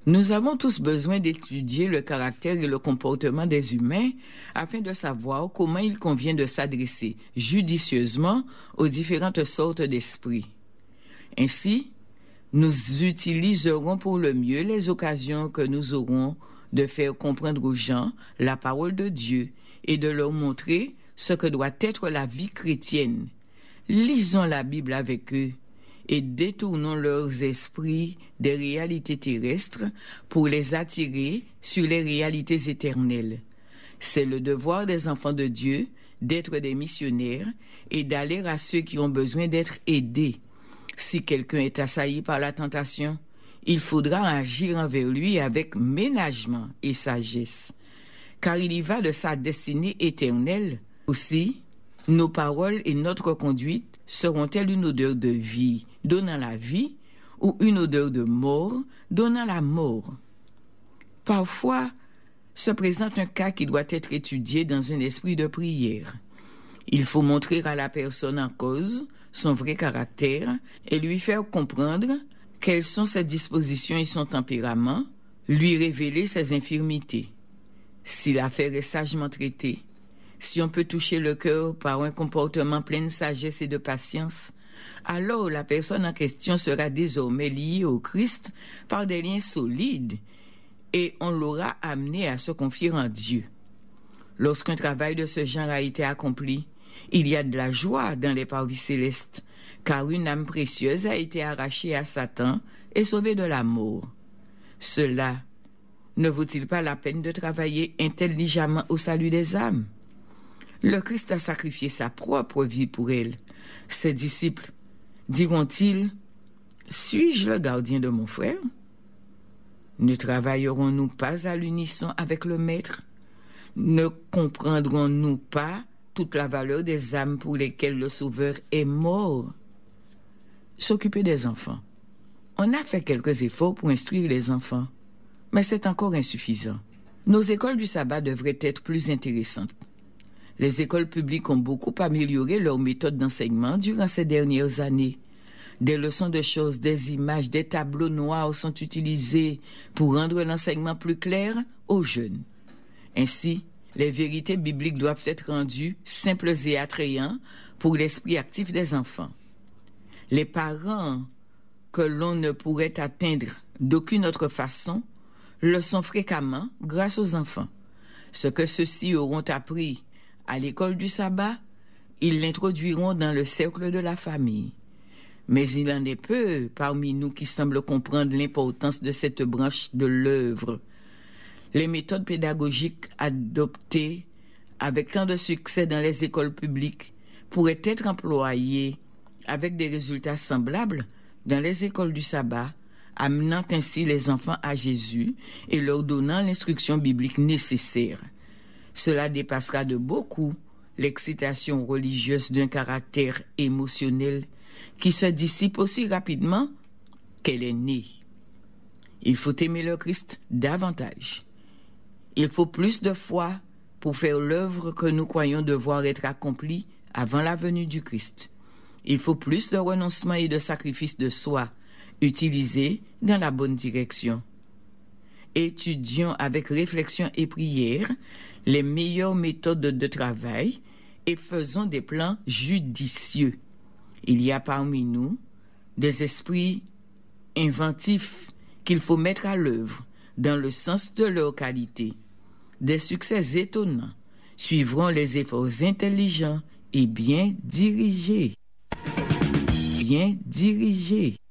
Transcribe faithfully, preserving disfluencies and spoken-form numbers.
Nous avons tous besoin d'étudier le caractère et le comportement des humains afin de savoir comment il convient de s'adresser judicieusement aux différentes sortes d'esprits. Ainsi, nous utiliserons pour le mieux les occasions que nous aurons de faire comprendre aux gens la parole de Dieu et de leur montrer ce que doit être la vie chrétienne. Lisons la Bible avec eux et détournons leurs esprits des réalités terrestres pour les attirer sur les réalités éternelles. C'est le devoir des enfants de Dieu d'être des missionnaires et d'aller à ceux qui ont besoin d'être aidés. Si quelqu'un est assailli par la tentation, il faudra agir envers lui avec ménagement et sagesse, car il y va de sa destinée éternelle. Aussi, nos paroles et notre conduite seront-elles une odeur de vie, donnant la vie, ou une odeur de mort, donnant la mort? Parfois, se présente un cas qui doit être étudié dans un esprit de prière. Il faut montrer à la personne en cause son vrai caractère et lui faire comprendre quelles sont ses dispositions et son tempérament, lui révéler ses infirmités. Si l'affaire est sagement traitée, si on peut toucher le cœur par un comportement plein de sagesse et de patience, alors la personne en question sera désormais liée au Christ par des liens solides et on l'aura amené à se confier en Dieu. Lorsqu'un travail de ce genre a été accompli, il y a de la joie dans les parvis célestes, car une âme précieuse a été arrachée à Satan et sauvée de la mort. Cela ne vaut-il pas la peine de travailler intelligemment au salut des âmes? Le Christ a sacrifié sa propre vie pour elle. Ses disciples diront-ils, « Suis-je le gardien de mon frère ?» Ne travaillerons-nous pas à l'unisson avec le Maître? Ne comprendrons-nous pas toute la valeur des âmes pour lesquelles le Sauveur est mort? S'occuper des enfants. On a fait quelques efforts pour instruire les enfants, mais c'est encore insuffisant. Nos écoles du sabbat devraient être plus intéressantes. Les écoles publiques ont beaucoup amélioré leur méthode d'enseignement durant ces dernières années. Des leçons de choses, des images, des tableaux noirs sont utilisés pour rendre l'enseignement plus clair aux jeunes. Ainsi, les vérités bibliques doivent être rendues simples et attrayantes pour l'esprit actif des enfants. Les parents que l'on ne pourrait atteindre d'aucune autre façon le sont fréquemment grâce aux enfants. Ce que ceux-ci auront appris à l'école du sabbat, ils l'introduiront dans le cercle de la famille. Mais il en est peu parmi nous qui semblent comprendre l'importance de cette branche de l'œuvre. Les méthodes pédagogiques adoptées avec tant de succès dans les écoles publiques pourraient être employées avec des résultats semblables dans les écoles du sabbat, amenant ainsi les enfants à Jésus et leur donnant l'instruction biblique nécessaire. Cela dépassera de beaucoup l'excitation religieuse d'un caractère émotionnel qui se dissipe aussi rapidement qu'elle est née. Il faut aimer le Christ davantage. Il faut plus de foi pour faire l'œuvre que nous croyons devoir être accomplie avant la venue du Christ. Il faut plus de renoncement et de sacrifice de soi utilisés dans la bonne direction. Étudions avec réflexion et prière les meilleures méthodes de travail et faisons des plans judicieux. Il y a parmi nous des esprits inventifs qu'il faut mettre à l'œuvre dans le sens de leur qualité. Des succès étonnants suivront les efforts intelligents et bien dirigés. Bien dirigés.